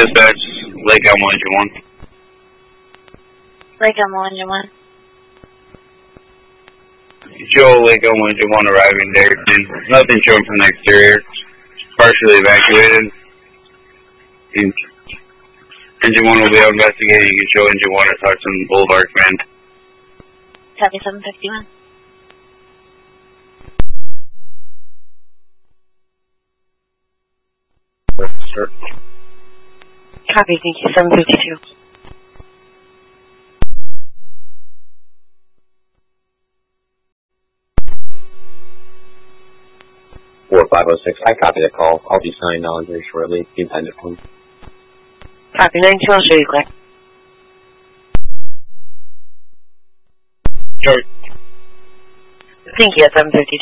Dispatch, Lake Elmo Engine 1. Lake Elmo Engine 1. Show Lake Elmo Engine 1 arriving there. Nothing shown from the exterior. Partially evacuated. Engine 1 will be out investigating. You can show Engine 1 at Hudson Boulevard Command. Copy 751. Sir. Copy, thank you, 752. I copy the call. I'll be signing on very shortly. Be intended for. Copy, 92, I'll show you clear. Sure. Thank you, 752.